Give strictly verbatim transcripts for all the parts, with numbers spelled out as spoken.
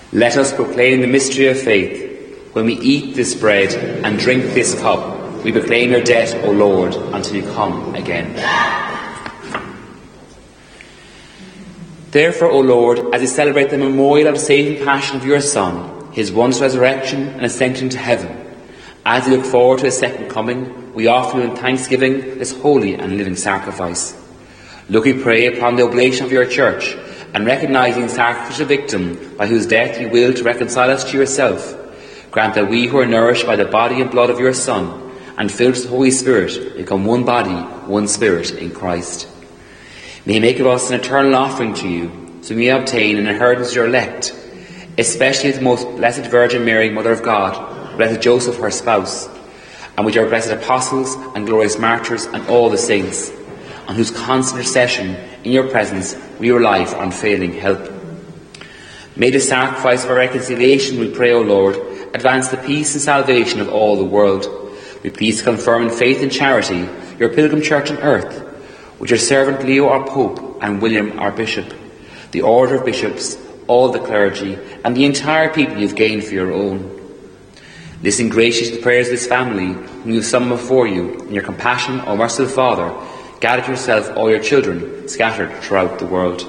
Let us proclaim the mystery of faith. When we eat this bread and drink this cup, we proclaim your death, O Lord, until you come again. Therefore, O Lord, as we celebrate the memorial of the saving passion of your Son, his wondrous resurrection and ascension to heaven, as we look forward to his second coming, we offer you in thanksgiving this holy and living sacrifice. Look, we pray, upon the oblation of your church, and recognising the sacrificial victim by whose death you will to reconcile us to yourself, grant that we who are nourished by the body and blood of your Son, and filled with the Holy Spirit, become one body, one spirit in Christ. May he make of us an eternal offering to you, so we may obtain an inheritance of your elect, especially the most blessed Virgin Mary, Mother of God, blessed Joseph, her spouse, and with your blessed apostles and glorious martyrs and all the saints, on whose constant intercession in your presence we rely for unfailing help. May the sacrifice of our reconciliation, we pray, O Lord, advance the peace and salvation of all the world. Be pleased to confirm in faith and charity your pilgrim church on earth, with your servant Leo our Pope and William our Bishop, the order of bishops, all the clergy, and the entire people you have gained for your own. Listen graciously to the prayers of this family, whom you have summoned before you. In your compassion, O merciful Father, gather to yourself all your children scattered throughout the world.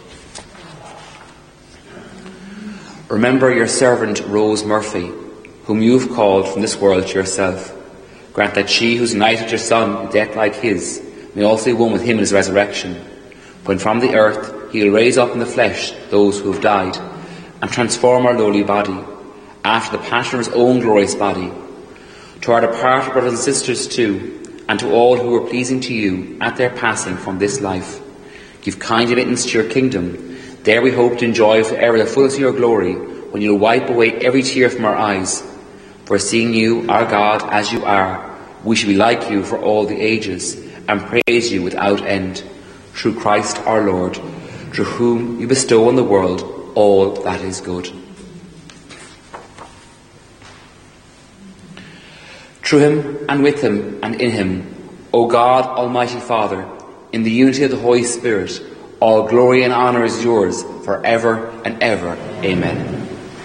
Remember your servant Rose Murphy, whom you have called from this world to yourself. Grant that she, who is united to your Son in death like his, may also be one with him in his resurrection, when from the earth he will raise up in the flesh those who have died, and transform our lowly body, after the pattern of his own glorious body. To our departed brothers and sisters too, and to all who were pleasing to you at their passing from this life, give kind admittance to your kingdom. There we hope to enjoy forever the fullness of your glory, when you will wipe away every tear from our eyes. For seeing you, our God, as you are, we shall be like you for all the ages, and praise you without end. Through Christ our Lord, through whom you bestow on the world all that is good. Through him, and with him, and in him, O God, Almighty Father, in the unity of the Holy Spirit, all glory and honour is yours, for ever and ever. Amen.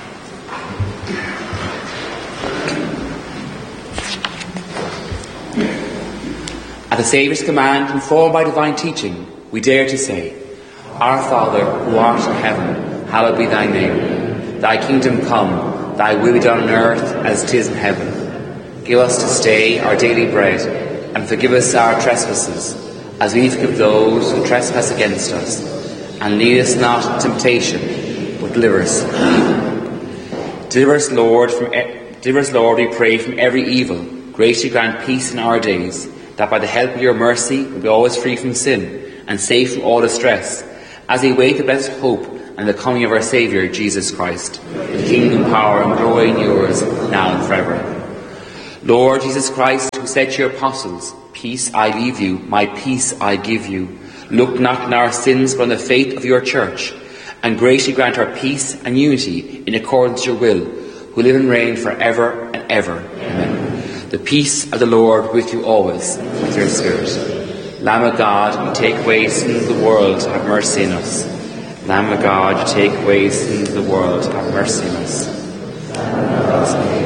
At the Saviour's command, informed by divine teaching, we dare to say, Our Father, who art in heaven, hallowed be thy name. Thy kingdom come, thy will be done on earth as it is in heaven. Give us this day our daily bread, and forgive us our trespasses, as we forgive those who trespass against us. And lead us not into temptation, but deliver us from evil. Deliver us, Lord, from e- deliver us, Lord, we pray, from every evil. Graciously grant peace in our days, that by the help of your mercy we be always free from sin, and safe from all distress, as we wait the blessed hope and the coming of our Saviour, Jesus Christ. The kingdom, power, and glory are yours, now and forever. Lord Jesus Christ, who said to your apostles, Peace I leave you, my peace I give you. Look not on our sins, but on the faith of your church, and graciously grant our peace and unity in accordance to your will, who live and reign for ever and ever. Amen. The peace of the Lord with you always, with your spirit. Lamb of God, you take away sins of the world, have mercy on us. Lamb of God, you take away sins of the world, have mercy on us.